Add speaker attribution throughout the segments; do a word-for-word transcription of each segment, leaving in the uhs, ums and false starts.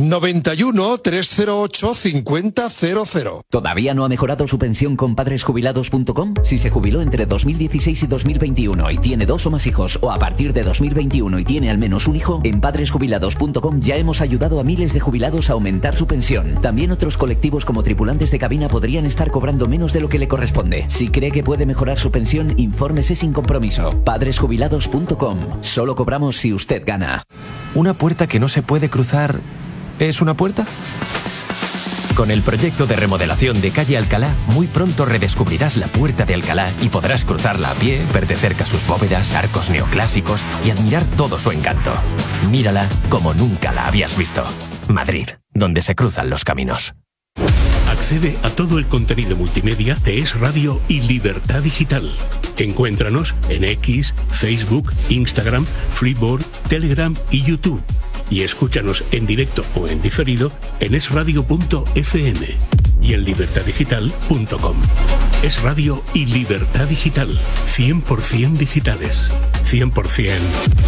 Speaker 1: noventa y uno, trescientos ocho, cincuenta cero cero.
Speaker 2: ¿Todavía no ha mejorado su pensión con padres jubilados punto com? Si se jubiló entre dos mil dieciséis y dos mil veintiuno y tiene dos o más hijos, o a partir de dos mil veintiuno y tiene al menos un hijo, en padres jubilados punto com ya hemos ayudado a miles de jubilados a aumentar su pensión. También otros colectivos como tripulantes de cabina podrían estar cobrando menos de lo que le corresponde. Si cree que puede mejorar su pensión, infórmese sin compromiso. padres jubilados punto com. Solo cobramos si usted gana.
Speaker 3: ¿Una puerta que no se puede cruzar es una puerta? Con el proyecto de remodelación de calle Alcalá, muy pronto redescubrirás la Puerta de Alcalá y podrás cruzarla a pie, ver de cerca sus bóvedas, arcos neoclásicos y admirar todo su encanto. Mírala como nunca la habías visto. Madrid, donde se cruzan los caminos.
Speaker 4: Accede a todo el contenido multimedia de Es Radio y Libertad Digital. Encuéntranos en X, Facebook, Instagram, Freeboard, Telegram y YouTube. Y escúchanos en directo o en diferido en es radio punto efe eme y en libertad digital punto com. Es Radio y Libertad Digital. cien por ciento digitales. cien por ciento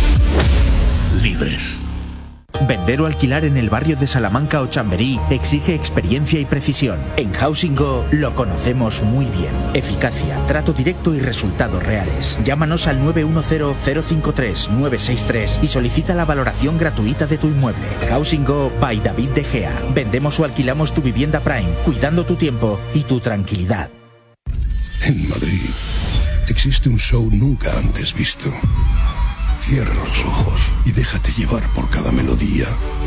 Speaker 4: libres.
Speaker 5: Vender o alquilar en el barrio de Salamanca o Chamberí exige experiencia y precisión. En Housing Go lo conocemos muy bien. Eficacia, trato directo y resultados reales. Llámanos al nueve uno cero, cero cinco tres, nueve seis tres y solicita la valoración gratuita de tu inmueble. Housing Go by David De Gea. Vendemos o alquilamos tu vivienda Prime, cuidando tu tiempo y tu tranquilidad.
Speaker 6: En Madrid existe un show nunca antes visto. Cierra los ojos y déjate llevar por cada melodía,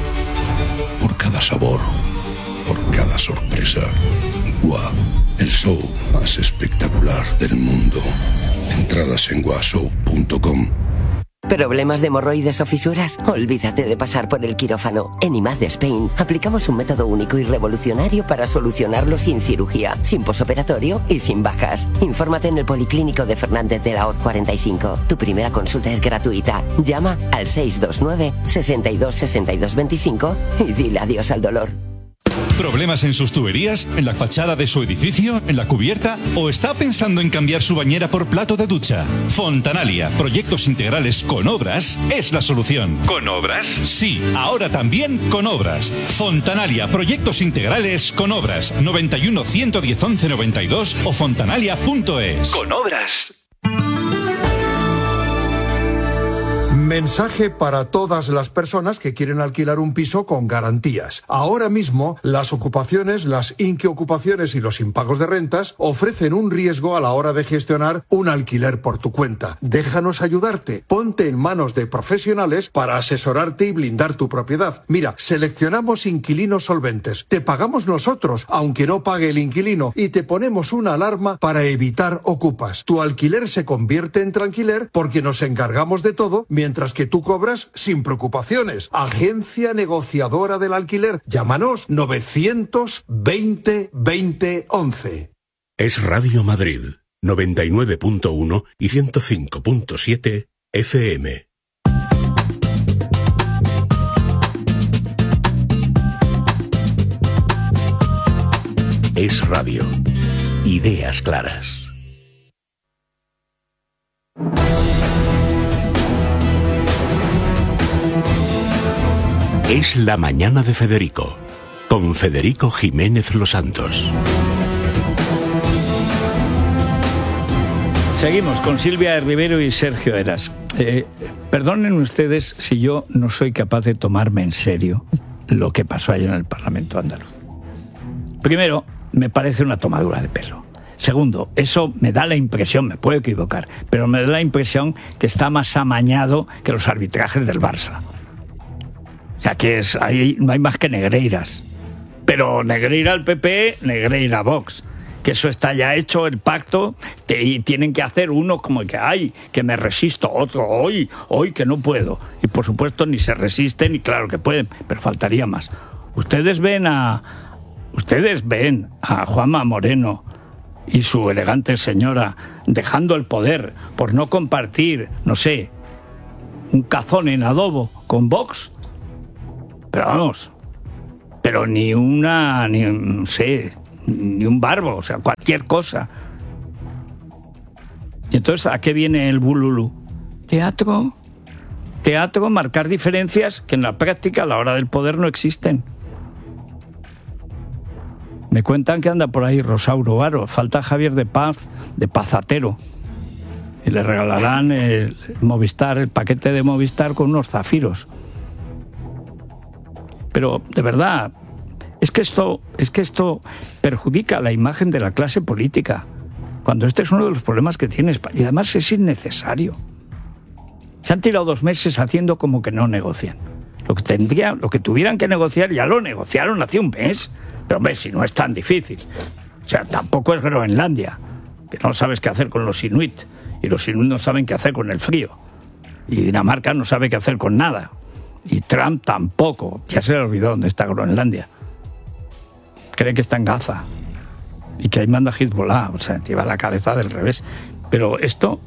Speaker 6: por cada sabor, por cada sorpresa. Gua, el show más espectacular del mundo. Entradas en gua show punto com.
Speaker 7: ¿Problemas de hemorroides o fisuras? Olvídate de pasar por el quirófano. En I M A D Spain aplicamos un método único y revolucionario para solucionarlo sin cirugía, sin posoperatorio y sin bajas. Infórmate en el Policlínico de Fernández de la Hoz cuarenta y cinco. Tu primera consulta es gratuita. Llama al seis dos nueve, seis dos, seis dos dos cinco y dile adiós al dolor.
Speaker 8: ¿Problemas en sus tuberías? ¿En la fachada de su edificio? ¿En la cubierta? ¿O está pensando en cambiar su bañera por plato de ducha? Fontanalia, proyectos integrales con obras, es la solución. ¿Con obras? Sí, ahora también con obras. Fontanalia, proyectos integrales con obras. noventa y uno, ciento diez, once noventa y dos o fontanalia punto es.
Speaker 1: Con obras. Mensaje para todas las personas que quieren alquilar un piso con garantías. Ahora mismo, las ocupaciones, las inquiocupaciones y los impagos de rentas ofrecen un riesgo a la hora de gestionar un alquiler por tu cuenta. Déjanos ayudarte. Ponte en manos de profesionales para asesorarte y blindar tu propiedad. Mira, seleccionamos inquilinos solventes. Te pagamos nosotros, aunque no pague el inquilino, y te ponemos una alarma para evitar ocupas. Tu alquiler se convierte en tranquiler porque nos encargamos de todo, mientras Mientras que tú cobras sin preocupaciones. Agencia negociadora del alquiler. Llámanos novecientos veinte, veinte, once.
Speaker 4: Es Radio Madrid, noventa y nueve punto uno y ciento cinco punto siete efe eme. Es Radio. Ideas claras. Es la mañana de Federico, con Federico Jiménez Los Santos.
Speaker 9: Seguimos con Silvia Rivero y Sergio Eras. Eh, perdonen ustedes si yo no soy capaz de tomarme en serio lo que pasó ayer en el Parlamento andaluz. Primero, me parece una tomadura de pelo. Segundo, eso me da la impresión, me puedo equivocar, pero me da la impresión que está más amañado que los arbitrajes del Barça. O sea, que es, ahí no hay más que negreiras. Pero Negreira al P P, Negreira a Vox. Que eso está ya hecho, el pacto, que, y tienen que hacer uno como que, ay, que me resisto, otro, hoy, hoy que no puedo. Y por supuesto ni se resisten, y claro que pueden, pero faltaría más. Ustedes ven a, ustedes ven a Juanma Moreno y su elegante señora dejando el poder por no compartir, no sé, un cazón en adobo con Vox. Pero vamos, pero ni una, ni no sé, ni un barbo, o sea, cualquier cosa. Y entonces, ¿a qué viene el bululú? Teatro, teatro, marcar diferencias que en la práctica a la hora del poder no existen. Me cuentan que anda por ahí Rosauro Varo, falta Javier de Paz, de Pazatero. Y le regalarán el Movistar, el paquete de Movistar con unos zafiros. Pero, de verdad, es que esto, es que esto perjudica la imagen de la clase política, cuando este es uno de los problemas que tiene España. Y además es innecesario. Se han tirado dos meses haciendo como que no negocian. Lo que tendrían, lo que tuvieran que negociar ya lo negociaron hace un mes. Pero hombre, si no es tan difícil. O sea, tampoco es Groenlandia, que no sabes qué hacer con los inuit. Y los inuit no saben qué hacer con el frío. Y Dinamarca no sabe qué hacer con nada. Y Trump tampoco. Ya se le olvidó dónde está Groenlandia. Cree que está en Gaza. Y que ahí manda Hezbollah. O sea, lleva la cabeza del revés. Pero esto,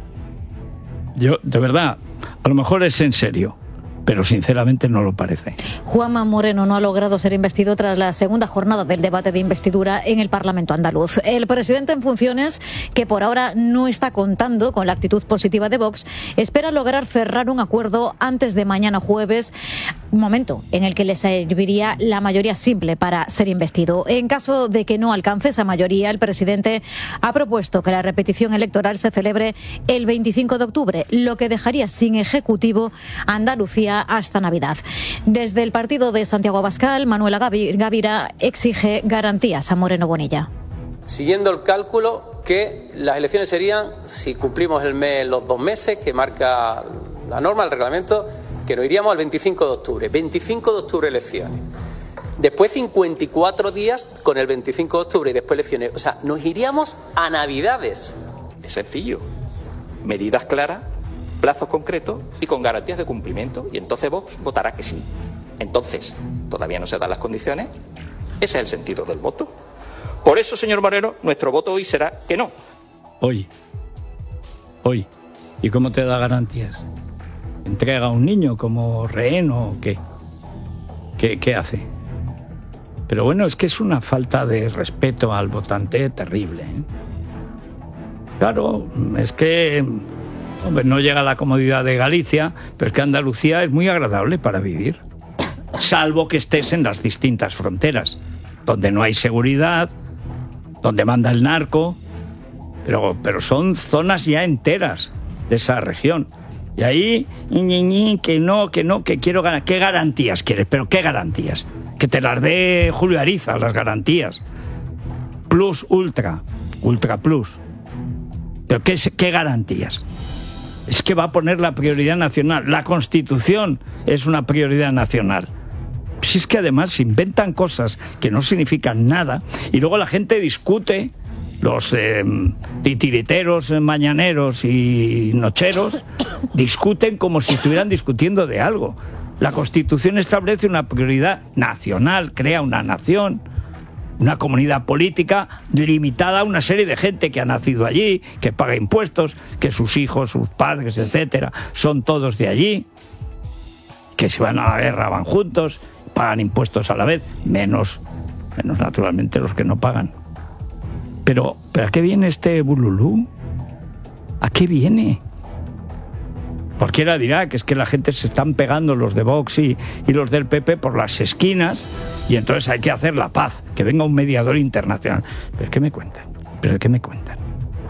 Speaker 9: yo, de verdad, a lo mejor es en serio, pero sinceramente no lo parece.
Speaker 10: Juanma Moreno no ha logrado ser investido tras la segunda jornada del debate de investidura en el Parlamento andaluz. El presidente en funciones, que por ahora no está contando con la actitud positiva de Vox, espera lograr cerrar un acuerdo antes de mañana jueves, un momento en el que le serviría la mayoría simple para ser investido. En caso de que no alcance esa mayoría, el presidente ha propuesto que la repetición electoral se celebre el veinticinco de octubre, lo que dejaría sin ejecutivo a Andalucía hasta Navidad. Desde el partido de Santiago Abascal, Manuela Gavira exige garantías a Moreno Bonilla.
Speaker 11: Siguiendo el cálculo que las elecciones serían, si cumplimos el mes, los dos meses que marca la norma, el reglamento, que nos iríamos al veinticinco de octubre. veinticinco de octubre elecciones. Después cincuenta y cuatro días con el veinticinco de octubre y después elecciones. O sea, nos iríamos a Navidades.
Speaker 12: Es sencillo. Medidas claras, plazos concretos y con garantías de cumplimiento. Y entonces Vox votará que sí. Entonces, todavía no se dan las condiciones. Ese es el sentido del voto. Por eso, señor Moreno, nuestro voto hoy será que no.
Speaker 9: Hoy. Hoy. ¿Y cómo te da garantías? ¿Entrega a un niño como rehén o qué? ¿Qué, qué hace? Pero bueno, es que es una falta de respeto al votante terrible, ¿eh? Claro, es que hombre, no llega a la comodidad de Galicia, pero es que Andalucía es muy agradable para vivir, salvo que estés en las distintas fronteras, donde no hay seguridad, donde manda el narco, pero, pero son zonas ya enteras de esa región. Y ahí, ñi, ñi, ñi, que no, que no, que quiero ganar. ¿Qué garantías quieres? ¿Pero qué garantías? Que te las dé Julio Ariza, las garantías. Plus, ultra, ultra plus. ¿Pero qué, qué garantías? Es que va a poner la prioridad nacional. La Constitución es una prioridad nacional. Si es que además se inventan cosas que no significan nada y luego la gente discute. Los eh, titiriteros mañaneros y nocheros discuten como si estuvieran discutiendo de algo. La Constitución establece una prioridad nacional, crea una nación, una comunidad política limitada a una serie de gente que ha nacido allí, que paga impuestos, que sus hijos, sus padres, etcétera, son todos de allí, que si van a la guerra van juntos, pagan impuestos a la vez, menos, menos naturalmente los que no pagan. Pero, ¿pero a qué viene este bululú? ¿A qué viene? Cualquiera dirá que es que la gente se están pegando los de Vox y, y los del P P por las esquinas y entonces hay que hacer la paz, que venga un mediador internacional. ¿Pero qué me cuentan? ¿Pero qué me cuentan?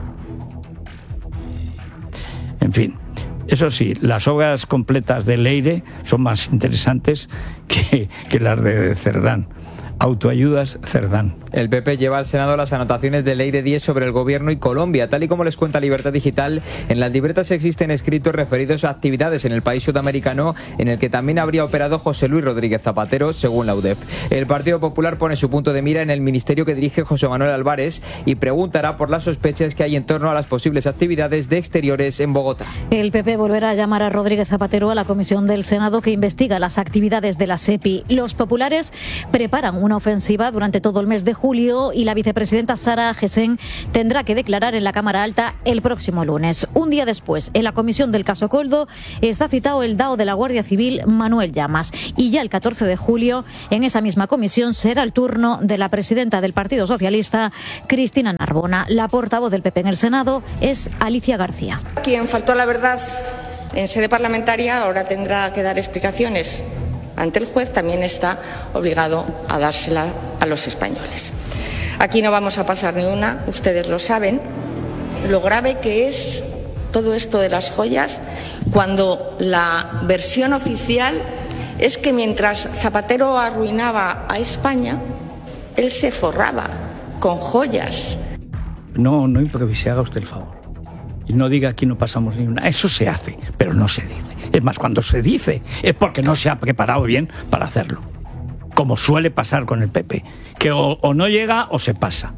Speaker 9: En fin, eso sí, las obras completas de Leire son más interesantes que, que las de Cerdán. Autoayudas Cerdán.
Speaker 13: El P P lleva al Senado las anotaciones de Leire diez sobre el gobierno y Colombia. Tal y como les cuenta Libertad Digital, en las libretas existen escritos referidos a actividades en el país sudamericano en el que también habría operado José Luis Rodríguez Zapatero, según la U D E F. El Partido Popular pone su punto de mira en el ministerio que dirige José Manuel Álvarez y preguntará por las sospechas que hay en torno a las posibles actividades de exteriores en Bogotá.
Speaker 10: El P P volverá a llamar a Rodríguez Zapatero a la comisión del Senado que investiga las actividades de la SEPI. Los populares preparan una ofensiva durante todo el mes de julio y la vicepresidenta Sara Gesén tendrá que declarar en la Cámara Alta el próximo lunes. Un día después, en la comisión del caso Coldo, está citado el D A O de la Guardia Civil, Manuel Llamas. Y ya el catorce de julio, en esa misma comisión, será el turno de la presidenta del Partido Socialista, Cristina Narbona. La portavoz del P P en el Senado es Alicia García.
Speaker 14: Quien faltó a la verdad en sede parlamentaria ahora tendrá que dar explicaciones. ante el juez, también está obligado a dársela a los españoles. Aquí no vamos a pasar ni una, ustedes lo saben, lo grave que es todo esto de las joyas, cuando la versión oficial es que mientras Zapatero arruinaba a España, él se forraba con joyas.
Speaker 9: No, no improvise, haga usted el favor. Y no diga aquí no pasamos ni una. Eso se hace, pero no se dice. Es más, cuando se dice es porque no se ha preparado bien para hacerlo. Como suele pasar con el P P, que o, o no llega o se pasa.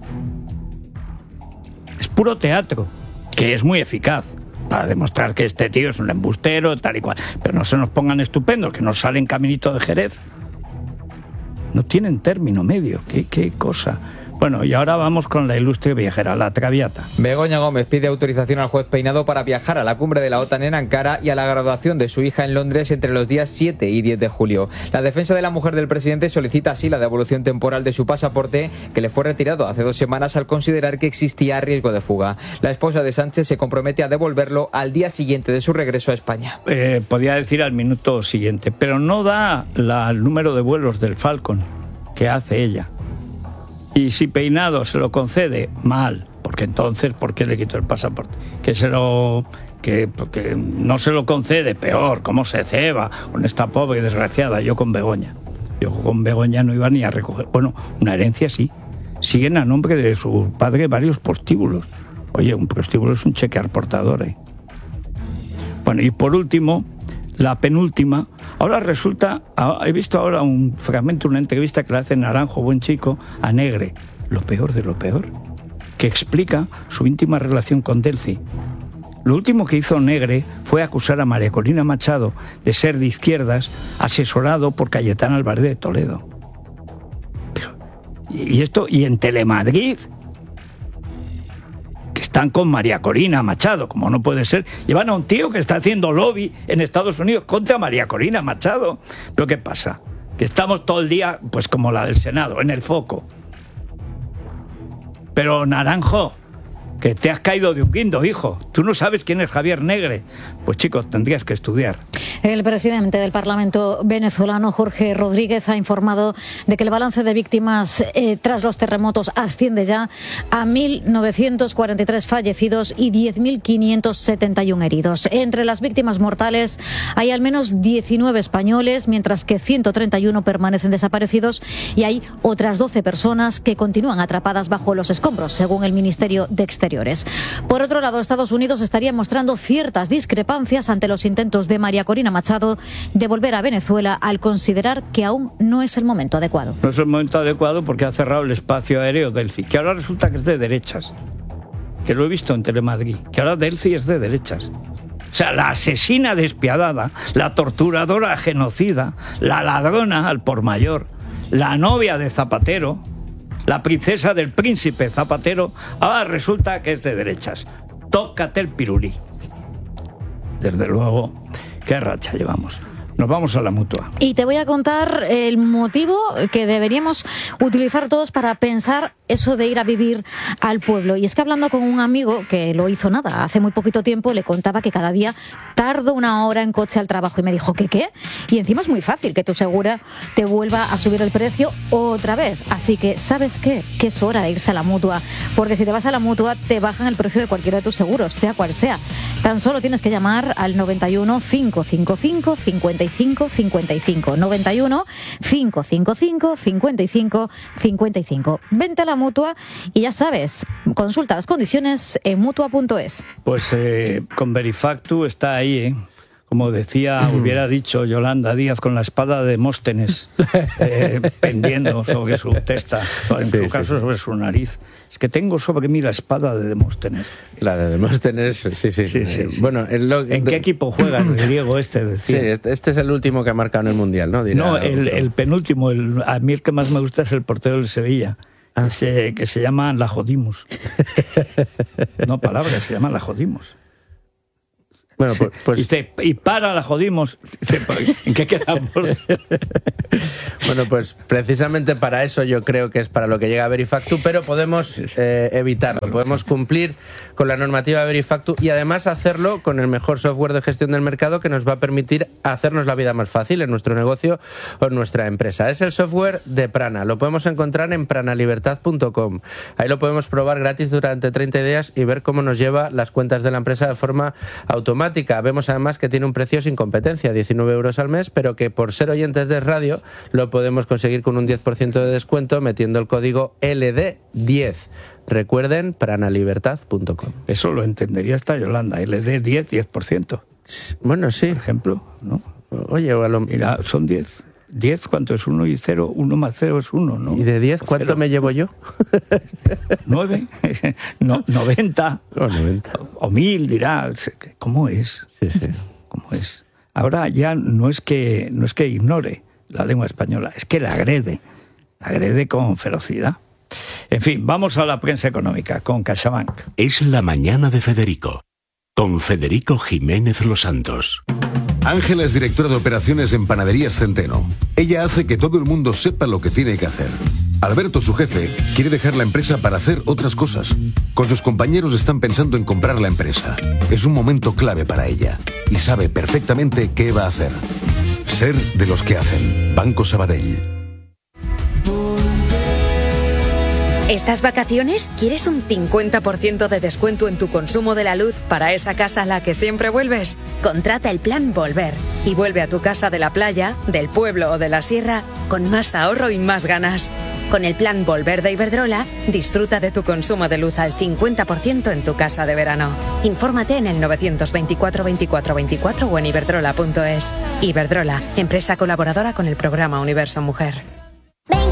Speaker 9: Es puro teatro, que es muy eficaz para demostrar que este tío es un embustero, tal y cual. Pero no se nos pongan estupendos, que nos salen caminito de Jerez. No tienen término medio. ¿Qué, qué cosa? Bueno, y ahora vamos con la ilustre viajera, la Traviata.
Speaker 13: Begoña Gómez pide autorización al juez Peinado para viajar a la cumbre de la OTAN en Ankara y a la graduación de su hija en Londres entre los días siete y diez de julio. La defensa de la mujer del presidente solicita así la devolución temporal de su pasaporte, que le fue retirado hace dos semanas al considerar que existía riesgo de fuga. La esposa de Sánchez se compromete a devolverlo al día siguiente de su regreso a España.
Speaker 9: Eh, podía decir al minuto siguiente, pero no da la, el número de vuelos del Falcon que hace ella. Y si Peinado se lo concede, mal, porque entonces, ¿por qué le quito el pasaporte? Que se lo... que porque no se lo concede, peor, cómo se ceba con esta pobre y desgraciada. Yo con Begoña. Yo con Begoña no iba ni a recoger... Bueno, una herencia sí. Siguen a nombre de su padre varios prostíbulos. Oye, un prostíbulo es un cheque al portador, ¿eh? Bueno, y por último, la penúltima... Ahora resulta, he visto ahora un fragmento, una entrevista que le hace Naranjo, buen chico, a Negre, lo peor de lo peor, que explica su íntima relación con Delcy. Lo último que hizo Negre fue acusar a María Corina Machado de ser de izquierdas, asesorado por Cayetana Álvarez de Toledo. Pero, y esto, y en Telemadrid, que están con María Corina Machado, como no puede ser, llevan a un tío que está haciendo lobby en Estados Unidos contra María Corina Machado. ¿Pero qué pasa? Que estamos todo el día, pues como la del Senado, en el foco. Pero Naranjo, que te has caído de un guindo, hijo. Tú no sabes quién es Javier Negre. Pues chicos, tendrías que estudiar.
Speaker 10: El presidente del Parlamento venezolano, Jorge Rodríguez, ha informado de que el balance de víctimas eh, tras los terremotos asciende ya a mil novecientos cuarenta y tres fallecidos y diez mil quinientos setenta y uno heridos. Entre las víctimas mortales hay al menos diecinueve españoles, mientras que ciento treinta y uno permanecen desaparecidos y hay otras doce personas que continúan atrapadas bajo los escombros, según el Ministerio de Exteriores. Por otro lado, Estados Unidos estaría mostrando ciertas discrepancias ante los intentos de María Corina Machado de volver a Venezuela al considerar que aún no es el momento adecuado.
Speaker 9: No es el momento adecuado porque ha cerrado el espacio aéreo Delcy, que ahora resulta que es de derechas, que lo he visto en Telemadrid, que ahora Delcy es de derechas. O sea, la asesina despiadada, la torturadora genocida, la ladrona al por mayor, la novia de Zapatero, la princesa del príncipe Zapatero, ahora resulta que es de derechas. Tócate el pirulí. Desde luego, qué racha llevamos. Nos vamos a la Mutua.
Speaker 10: Y te voy a contar el motivo que deberíamos utilizar todos para pensar eso de ir a vivir al pueblo. Y es que hablando con un amigo que lo hizo nada, hace muy poquito tiempo, le contaba que cada día tardo una hora en coche al trabajo y me dijo, ¿qué qué? Y encima es muy fácil que tu segura te vuelva a subir el precio otra vez. Así que, ¿sabes qué? Que es hora de irse a la Mutua. Porque si te vas a la Mutua te bajan el precio de cualquiera de tus seguros, sea cual sea. Tan solo tienes que llamar al noventa y uno, cinco cinco cinco, cincuenta y cinco cincuenta y cinco. noventa y uno, cinco cinco cinco, cincuenta y cinco cincuenta y cinco. Vente a la Mutua y ya sabes, consulta las condiciones en mutua punto es.
Speaker 9: Pues eh, con Verifactu está ahí, ¿eh? Como decía, hubiera dicho Yolanda Díaz, con la espada de Demóstenes eh, pendiendo sobre su testa, en sí, su sí, caso sí. sobre su nariz. Es que tengo sobre mí la espada de Demóstenes.
Speaker 15: La de Demóstenes, sí, sí. sí, sí, sí. Bueno, el lo...
Speaker 9: ¿En qué equipo juega el griego este? Decía.
Speaker 15: Sí, este, este es el último que ha marcado en el Mundial, ¿no? Dirá
Speaker 9: no, el, el penúltimo. El, a mí el que más me gusta es el portero del Sevilla. Ah. Que, se, que se llama La Jodimos. No palabras, se llama La Jodimos.
Speaker 15: Bueno, pues, pues...
Speaker 9: Dice, y para, la jodimos. Dice, ¿en qué quedamos?
Speaker 15: Bueno, pues precisamente para eso yo creo que es para lo que llega Verifactu, pero podemos eh, evitarlo, podemos cumplir con la normativa de Verifactu y además hacerlo con el mejor software de gestión del mercado que nos va a permitir hacernos la vida más fácil en nuestro negocio o en nuestra empresa. Es el software de Prana, lo podemos encontrar en pranalibertad punto com. Ahí lo podemos probar gratis durante treinta días y ver cómo nos lleva las cuentas de la empresa de forma automática. Vemos además que tiene un precio sin competencia, diecinueve euros al mes, pero que por ser oyentes de radio lo podemos conseguir con un diez por ciento de descuento metiendo el código L D diez. Recuerden, pranalibertad punto com.
Speaker 9: Eso lo entendería hasta Yolanda, L D diez, diez por ciento.
Speaker 15: Bueno, sí.
Speaker 9: Por ejemplo, ¿no?
Speaker 15: Oye, a lo...
Speaker 9: Mira, son diez. diez, ¿cuánto es? uno y cero, uno más cero es uno, ¿no?
Speaker 15: ¿Y de diez cuánto me llevo yo?
Speaker 9: nueve, no, noventa,
Speaker 15: oh, noventa.
Speaker 9: O mil, dirá. ¿Cómo es?
Speaker 15: Sí, sí.
Speaker 9: ¿Cómo es? Ahora ya no es que no es que ignore la lengua española, es que la agrede, la agrede con ferocidad. En fin, vamos a la prensa económica con CaixaBank.
Speaker 4: Es la mañana de Federico, con Federico Jiménez Los Santos.
Speaker 16: Ángela es directora de operaciones en Panaderías Centeno. Ella hace que todo el mundo sepa lo que tiene que hacer. Alberto, su jefe, quiere dejar la empresa para hacer otras cosas. Con sus compañeros están pensando en comprar la empresa. Es un momento clave para ella y sabe perfectamente qué va a hacer. Ser de los que hacen. Banco Sabadell.
Speaker 17: ¿Estas vacaciones quieres un cincuenta por ciento de descuento en tu consumo de la luz para esa casa a la que siempre vuelves? Contrata el plan Volver y vuelve a tu casa de la playa, del pueblo o de la sierra con más ahorro y más ganas. Con el plan Volver de Iberdrola, disfruta de tu consumo de luz al cincuenta por ciento en tu casa de verano. Infórmate en el novecientos veinticuatro veinticuatro veinticuatro o en iberdrola punto es. Iberdrola, empresa colaboradora con el programa Universo Mujer.